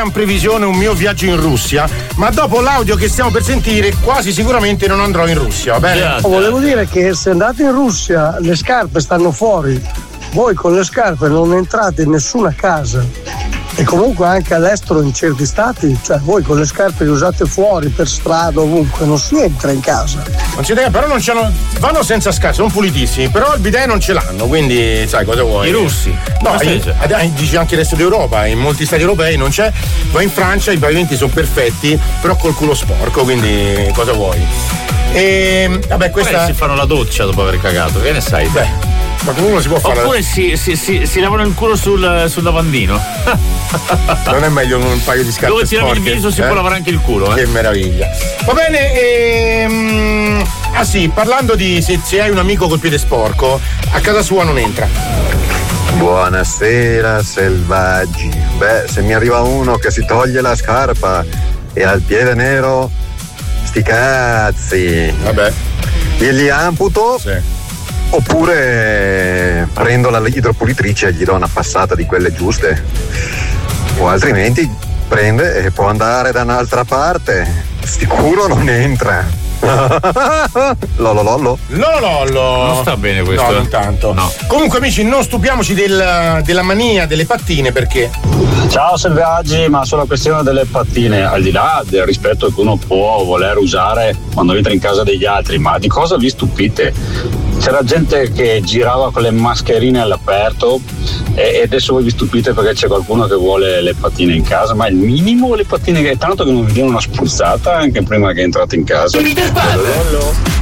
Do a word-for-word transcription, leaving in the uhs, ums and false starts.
in previsione un mio viaggio in Russia, ma dopo l'audio che stiamo per sentire quasi sicuramente non andrò in Russia, va bene? Yeah. Volevo dire che se andate in Russia le scarpe stanno fuori, voi con le scarpe non entrate in nessuna casa. E comunque anche all'estero in certi stati, cioè voi con le scarpe le usate fuori per strada ovunque, non si entra in casa. Non si deve, però non c'hanno, vanno senza scarpe, sono pulitissimi, però il bidet non ce l'hanno, quindi sai cosa vuoi? I russi? No, io, dici anche il resto d'Europa, in molti stati europei non c'è, ma in Francia i pavimenti sono perfetti, però col culo sporco, quindi cosa vuoi? E vabbè, questa. Poi si fanno la doccia dopo aver cagato, che ne sai? Beh. Ma comunque si può fare. Oppure si, si, si, si lavano il culo sul, sul lavandino. Non è meglio un paio di scarpe dove ti lavi il viso si eh? può lavare anche il culo, eh? Che meraviglia. Va bene, ehm... ah sì, parlando di se, se hai un amico col piede sporco, a casa sua non entra. Buonasera selvaggi. Beh, se mi arriva uno che si toglie la scarpa e ha il piede nero, sti cazzi. Vabbè. Io gli amputo. Sì. Oppure prendo la idropulitrice e gli do una passata di quelle giuste, o altrimenti prende e può andare da un'altra parte, sicuro non entra. Lollo lollo Lollo lollo. Non sta bene questo. No, non tanto. No. Comunque amici, non stupiamoci del, della mania delle pattine, perché ciao selvaggi, ma sulla questione delle pattine, al di là del rispetto che uno può voler usare quando entra in casa degli altri, ma di cosa vi stupite? C'era gente che girava con le mascherine all'aperto e adesso voi vi stupite perché c'è qualcuno che vuole le pattine in casa, ma il minimo le pattine, che tanto che non vi diano una spruzzata anche prima che entrate in casa. Lollo.